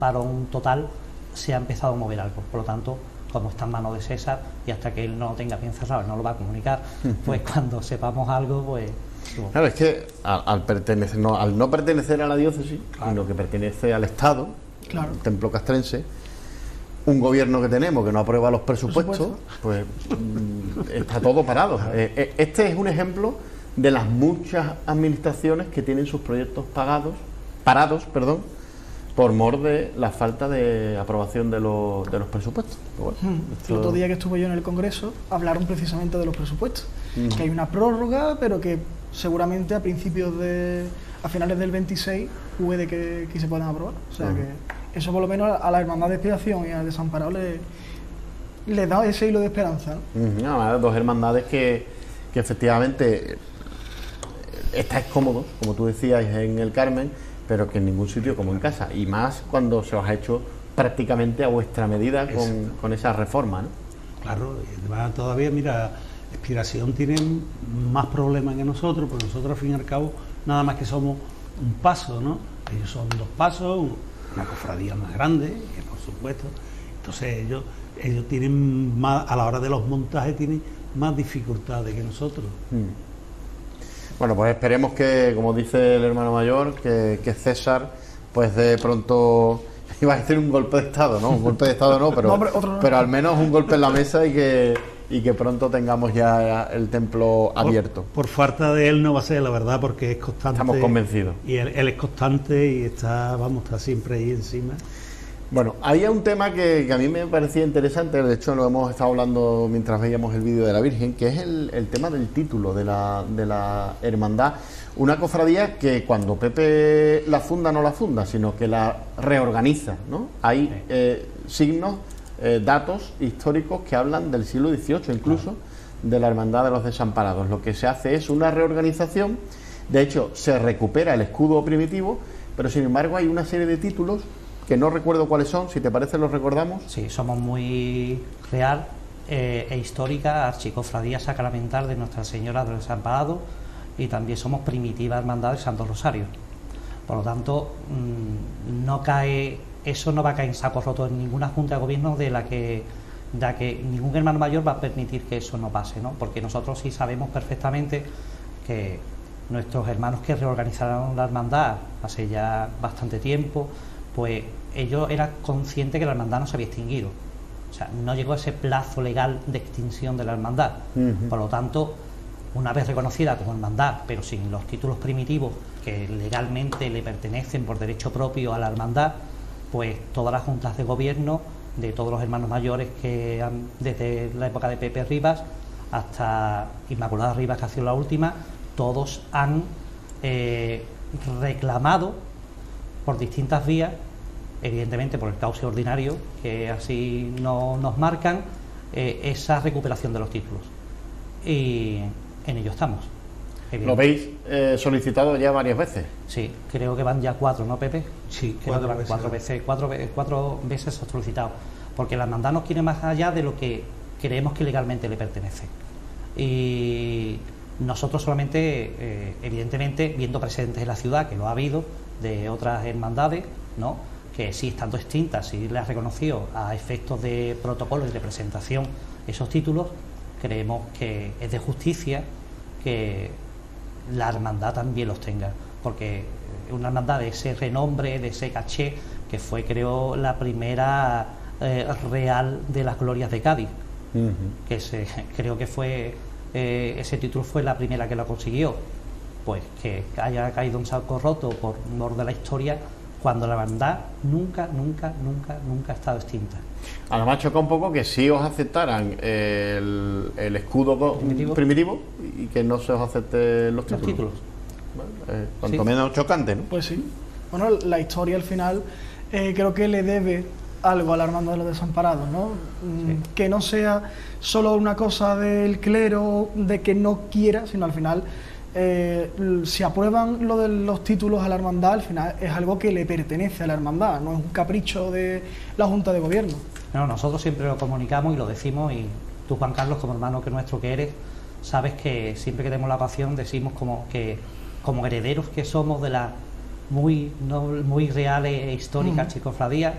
parón total, se ha empezado a mover algo. Por lo tanto, como está en manos de César, y hasta que él no lo tenga bien cerrado, no lo va a comunicar, pues cuando sepamos algo, pues... Claro, es que al no pertenecer a la diócesis, sino que pertenece al Estado, el templo castrense, un gobierno que tenemos que no aprueba los presupuestos, pues está todo parado. Este es un ejemplo de las muchas administraciones que tienen sus proyectos parados, por mor de la falta de aprobación de los presupuestos. Bueno, El otro día que estuve yo en el Congreso hablaron precisamente de los presupuestos, que hay una prórroga, pero que seguramente a finales del 26 puede que se puedan aprobar. O sea que eso por lo menos a la Hermandad de Expiación y al Desamparado le da ese hilo de esperanza, ¿no? Dos hermandades que efectivamente estáis cómodos, como tú decías, en el Carmen, pero que en ningún sitio como en casa, y más cuando se os ha hecho prácticamente a vuestra medida con esa reforma, ¿no? Claro, y además todavía, mira, Expiración tiene más problemas que nosotros, porque nosotros al fin y al cabo nada más que somos un paso, ¿no? Ellos son 2 pasos, una cofradía más grande, que por supuesto, entonces ellos tienen más, a la hora de los montajes tienen más dificultades que nosotros. Bueno, pues esperemos que, como dice el hermano mayor, que César, pues de pronto, iba a decir un golpe de Estado, ¿no? Un golpe de Estado no, pero al menos un golpe en la mesa y que pronto tengamos ya el templo abierto. Por falta de él no va a ser, la verdad, porque es constante. Estamos convencidos. Y él es constante y está siempre ahí encima. Bueno, había un tema que a mí me parecía interesante, de hecho lo hemos estado hablando mientras veíamos el vídeo de la Virgen, que es el tema del título de la hermandad. Una cofradía que cuando Pepe la funda, no la funda, sino que la reorganiza, ¿no? Hay signos, datos históricos que hablan del siglo XVIII, incluso, de la Hermandad de los Desamparados. Lo que se hace es una reorganización, de hecho se recupera el escudo primitivo, pero sin embargo hay una serie de títulos que no recuerdo cuáles son, si te parece los recordamos. Sí, somos muy real e histórica archicofradía sacramental de Nuestra Señora de los Desamparados, y también somos primitiva hermandad de Santo Rosario. Por lo tanto, eso no va a caer en saco roto en ninguna junta de gobierno de la que ningún hermano mayor va a permitir que eso no pase, ¿no? Porque nosotros sí sabemos perfectamente que nuestros hermanos que reorganizaron la hermandad hace ya bastante tiempo, pues ellos eran conscientes que la hermandad no se había extinguido. O sea, no llegó ese plazo legal de extinción de la hermandad. Por lo tanto, una vez reconocida como hermandad, pero sin los títulos primitivos que legalmente le pertenecen por derecho propio a la hermandad, pues todas las juntas de gobierno de todos los hermanos mayores que han, desde la época de Pepe Rivas hasta Inmaculada Rivas, que ha sido la última, todos han reclamado por distintas vías, evidentemente por el cauce ordinario, que así nos marcan, esa recuperación de los títulos. Y en ello estamos. ¿Lo habéis solicitado ya varias veces? Sí, creo que van ya 4, ¿no, Pepe? Sí, creo que van 4 veces solicitado, porque la hermandad nos quiere más allá de lo que creemos que legalmente le pertenece. Y nosotros solamente, evidentemente, viendo precedentes en la ciudad, que lo ha habido, de otras hermandades, ¿no?, que sí, estando extintas, sí les ha reconocido a efectos de protocolo y de presentación esos títulos, creemos que es de justicia que la hermandad también los tenga, porque una hermandad de ese renombre, de ese caché, que fue, creo, la primera real de las glorias de Cádiz, que creo que fue ese título fue la primera que lo consiguió, pues que haya caído un saco roto por mor de la historia, cuando la hermandad nunca ha estado extinta. Además choca un poco que sí os aceptaran el escudo primitivo y que no se os acepten los títulos. Bueno, cuanto menos chocante, ¿no? Pues sí. Bueno, la historia al final creo que le debe algo a la Hermandad de los Desamparados, ¿no? Sí. Que no sea solo una cosa del clero, de que no quiera, sino al final, si aprueban lo de los títulos a la hermandad, al final es algo que le pertenece a la hermandad, no es un capricho de la Junta de Gobierno. No, nosotros siempre lo comunicamos y lo decimos, y tú, Juan Carlos, como hermano que nuestro que eres, sabes que siempre que tenemos la pasión decimos como herederos que somos de la muy real e histórica archicofradía,